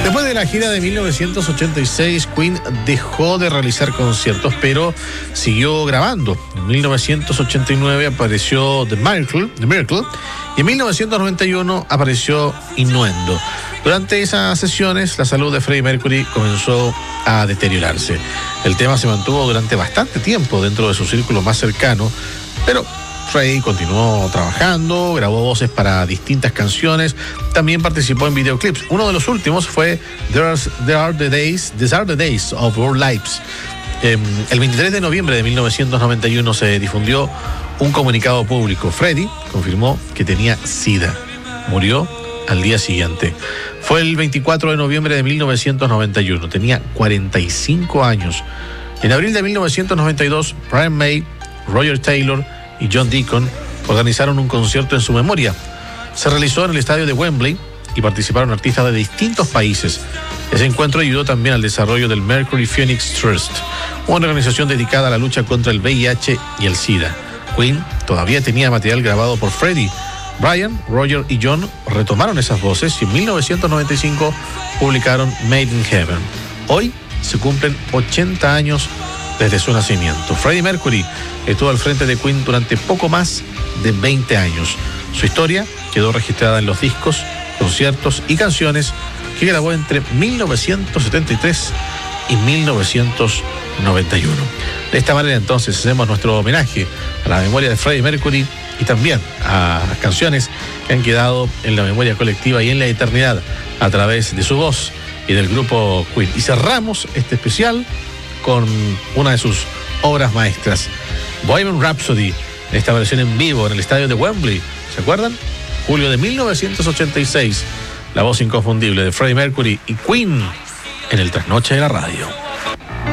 Después de la gira de 1986, Queen dejó de realizar conciertos, pero siguió grabando. En 1989 apareció The Miracle, y en 1991 apareció Innuendo. Durante esas sesiones, la salud de Freddie Mercury comenzó a deteriorarse. El tema se mantuvo durante bastante tiempo dentro de su círculo más cercano, pero Freddie continuó trabajando, grabó voces para distintas canciones, también participó en videoclips. Uno de los últimos fue These Are the Days of Our Lives. El 23 de noviembre de 1991 se difundió un comunicado público. Freddie confirmó que tenía SIDA. Murió al día siguiente. Fue el 24 de noviembre de 1991. Tenía 45 años. En abril de 1992, Brian May, Roger Taylor y John Deacon organizaron un concierto en su memoria. Se realizó en el estadio de Wembley y participaron artistas de distintos países. Ese encuentro ayudó también al desarrollo del Mercury Phoenix Trust, una organización dedicada a la lucha contra el VIH y el SIDA. Queen todavía tenía material grabado por Freddie. Brian, Roger y John retomaron esas voces y en 1995 publicaron Made in Heaven. Hoy se cumplen 80 años desde su nacimiento. Freddie Mercury estuvo al frente de Queen durante poco más de 20 años. Su historia quedó registrada en los discos, conciertos y canciones que grabó entre 1973 y 1991. De esta manera entonces hacemos nuestro homenaje a la memoria de Freddie Mercury y también a las canciones que han quedado en la memoria colectiva y en la eternidad a través de su voz y del grupo Queen. Y cerramos este especial con una de sus obras maestras, Bohemian Rhapsody, en esta versión en vivo en el estadio de Wembley. ¿Se acuerdan? Julio de 1986, la voz inconfundible de Freddie Mercury y Queen en el Trasnoche de la Radio.